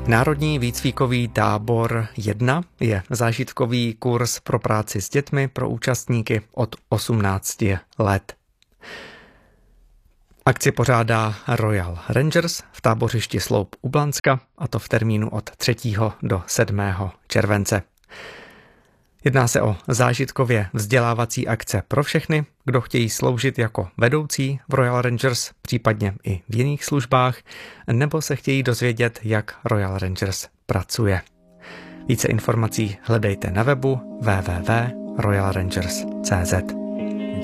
Národní výcvikový tábor 1 je zážitkový kurz pro práci s dětmi pro účastníky od 18 let. Akci pořádá Royal Rangers v tábořišti Sloup u Blanska, a to v termínu od 3. do 7. července. Jedná se o zážitkově vzdělávací akce pro všechny, kdo chtějí sloužit jako vedoucí v Royal Rangers, případně i v jiných službách, nebo se chtějí dozvědět, jak Royal Rangers pracuje. Více informací hledejte na webu www.royalrangers.cz.